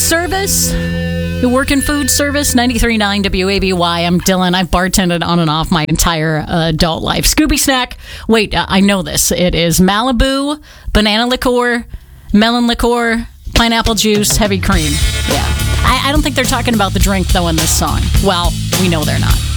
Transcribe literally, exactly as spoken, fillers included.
service? You work in food service? ninety-three point nine W A B Y. I'm Dylan. I've bartended on and off my entire uh, adult life. Scooby Snack. Wait, uh, I know this. It is Malibu, banana liqueur, melon liqueur, pineapple juice, heavy cream. Yeah. I, I don't think they're talking about the drink, though, in this song. Well, we know they're not.